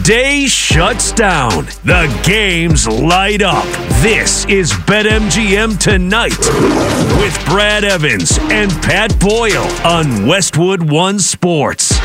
Day shuts down. The games light up. This is BetMGM Tonight with Brad Evans and Pat Boyle on Westwood One Sports.